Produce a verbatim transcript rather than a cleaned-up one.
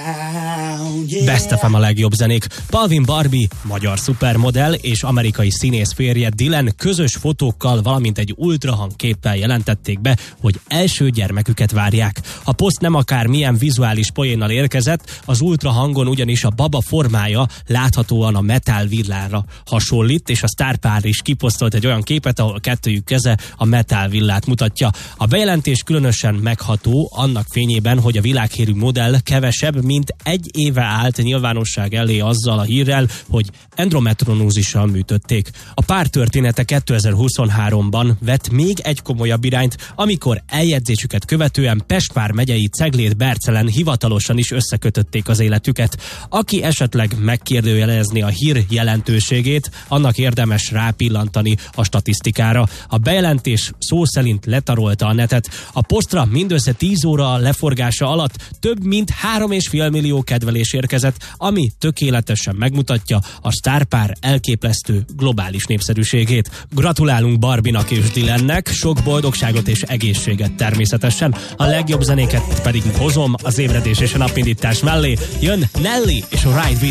Best ef em a legjobb zenék. Palvin Barbie, magyar szupermodell és amerikai színész férje Dylan közös fotókkal, valamint egy ultrahang képpel jelentették be, hogy első gyermeküket várják. A poszt nem akár milyen vizuális poénnal érkezett, az ultrahangon ugyanis a baba formája láthatóan a Metal villára hasonlít, és a sztárpár is kiposztolt egy olyan képet, ahol kettőjük keze a Metal villát mutatja. A bejelentés különösen megható annak fényében, hogy a világhírű modell kevesebb, mint egy éve állt nyilvánosság elé azzal a hírrel, hogy endometronózissal műtötték. A pár története kétezer-huszonháromban vett még egy komolyabb irányt, amikor eljegyzésüket követően Pest megyei Ceglét Bercelen hivatalosan is összekötötték az életüket. Aki esetleg megkérdőjelezni a hír jelentőségét, annak érdemes rápillantani a statisztikára. A bejelentés szó szerint letarolta a netet. A posztra mindössze tíz óra leforgása alatt több mint három és fél millió kedvelés érkezett, ami tökéletesen megmutatja a sztárpár elképesztő globális népszerűségét. Gratulálunk Barbinak és Dylannek, sok boldogságot és egészséget természetesen. A legjobb zenéket pedig hozom az ébredés és a napindítás mellé. Jön Nelly és a Ride With